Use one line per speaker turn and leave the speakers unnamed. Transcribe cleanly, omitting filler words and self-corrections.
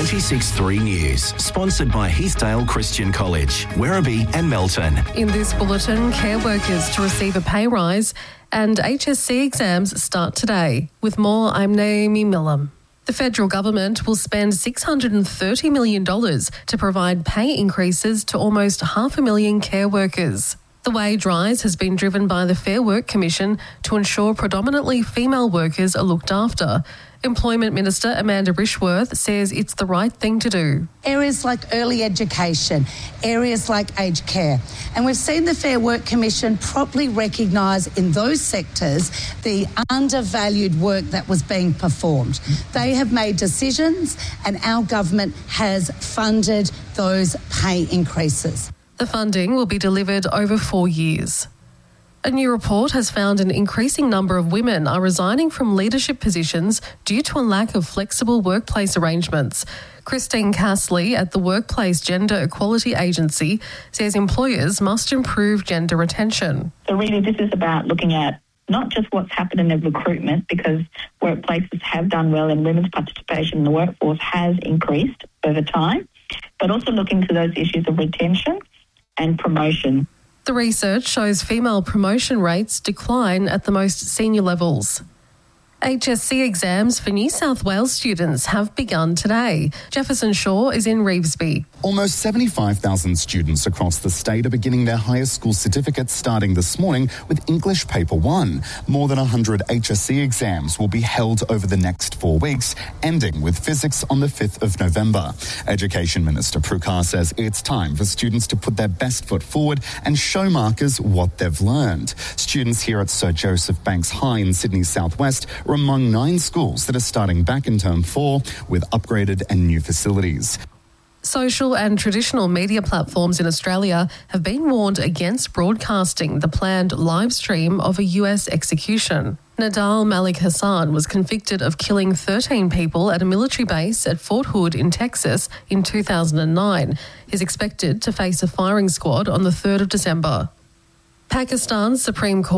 96.3 News, sponsored by Heathdale Christian College, Werribee and Melton.
In this bulletin, care workers to receive a pay rise and HSC exams start today. With more, I'm Naomi Millam. The federal government will spend $630 million to provide pay increases to almost 500,000 care workers. The wage rise has been driven by the Fair Work Commission to ensure predominantly female workers are looked after. Employment Minister Amanda Rishworth says it's the right thing to do.
Areas like early education, areas like aged care. And we've seen the Fair Work Commission properly recognise in those sectors the undervalued work that was being performed. They have made decisions and our government has funded those pay increases.
The funding will be delivered over 4 years. A new report has found an increasing number of women are resigning from leadership positions due to a lack of flexible workplace arrangements. Christine Castley at the Workplace Gender Equality Agency says employers must improve gender retention.
So really this is about looking at not just what's happened in the recruitment, because workplaces have done well and women's participation in the workforce has increased over time, but also looking to those issues of retention and promotion.
The research shows female promotion rates decline at the most senior levels. HSC exams for New South Wales students have begun today. Jefferson Shaw is in Revesby.
Almost 75,000 students across the state are beginning their higher school certificates starting this morning with English Paper 1. More than 100 HSC exams will be held over the next 4 weeks, ending with physics on the 5th of November. Education Minister Prukar says it's time for students to put their best foot forward and show markers what they've learned. Students here at Sir Joseph Banks High in Sydney Southwest are among 9 schools that are starting back in Term 4 with upgraded and new facilities.
Social and traditional media platforms in Australia have been warned against broadcasting the planned live stream of a US execution. Nadal Malik Hassan was convicted of killing 13 people at a military base at Fort Hood in Texas in 2009. He's expected to face a firing squad on the 3rd of December. Pakistan's Supreme Court